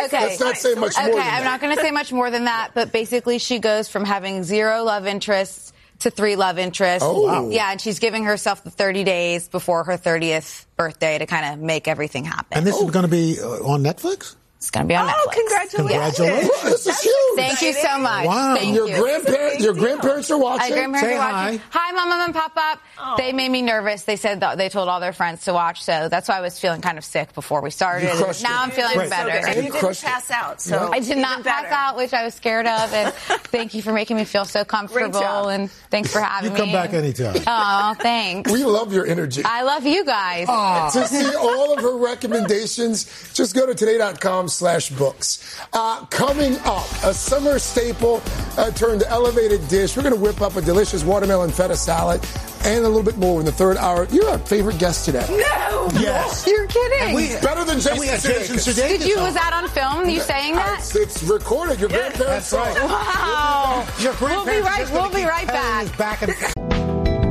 Let's not say much more than that. I'm not going to say much more than that, but basically she goes from having 0 love interests to 3 love interests. Oh, wow. Yeah, and she's giving herself the 30 days before her 30th birthday to kind of make everything happen. And this is going to be on Netflix? It's going to be on Netflix. Oh, congratulations. Well, this is huge. Thank you so much. Wow. Thank Your you. grandparents are watching. Say Hi, Mom and Pop. They made me nervous. They said they told all their friends to watch, so that's why I was feeling kind of sick before we started. Now I'm feeling better. And you didn't pass out, so I did not pass out, which I was scared of. And thank you for making me feel so comfortable. And thanks for having me. You come back anytime. Oh, thanks. We love your energy. I love you guys. To see all of her recommendations, just go to today.com/books. Coming up, a summer staple turned elevated dish. We're going to whip up a delicious watermelon feta salad and a little bit more in the third hour. You're our favorite guest today. No! Yes. You're kidding. Better than Jason Sudeikis. Was that on film? You saying that? It's recorded. Your grandparents That's right. Wow. Your We'll be right back. Back and